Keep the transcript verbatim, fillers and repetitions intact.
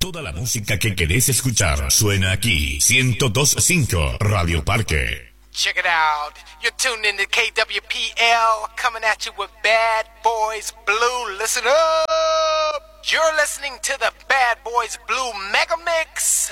Toda la música que querés escuchar suena aquí. ciento dos punto cinco Radio Parque. Check it out. You're tuned in to K W P L, coming at you with Bad Boys Blue. Listen up. You're listening to the Bad Boys Blue Mega Mix.